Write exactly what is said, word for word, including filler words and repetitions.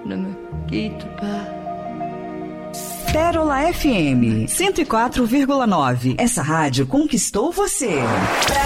ne me quitte pas. Pérola F M cento e quatro vírgula nove. Essa rádio conquistou você.